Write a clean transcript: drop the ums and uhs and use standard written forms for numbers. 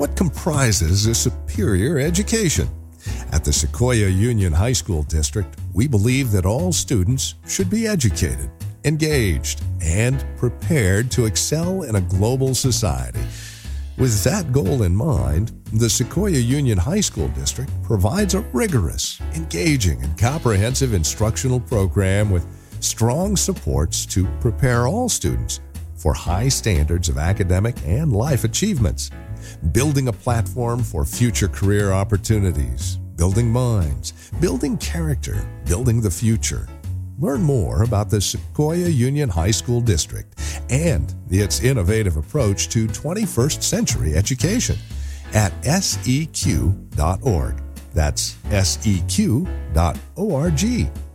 What comprises a superior education? At the Sequoia Union High School District, we believe that all students should be educated, engaged, and prepared to excel in a global society. With that goal in mind, the Sequoia Union High School District provides a rigorous, engaging, and comprehensive instructional program with strong supports to prepare all students for high standards of academic and life achievements, building a platform for future career opportunities, building minds, building character, building the future. Learn more about the Sequoia Union High School District and its innovative approach to 21st century education at seq.org. That's seq.org.